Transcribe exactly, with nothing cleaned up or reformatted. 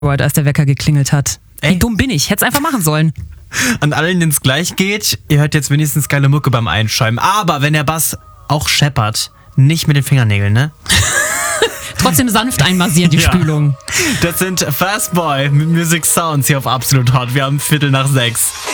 als der Wecker geklingelt hat. Ey. Wie dumm bin ich? Hätte es einfach machen sollen. An allen, denen es gleich geht, ihr hört jetzt wenigstens geile Mucke beim Einschäumen. Aber wenn der Bass auch scheppert, nicht mit den Fingernägeln, ne? Trotzdem sanft einmassieren, die Ja. Spülung. Das sind Fastboy mit Music Sounds hier auf Absolut Hot. Wir haben Viertel nach sechs.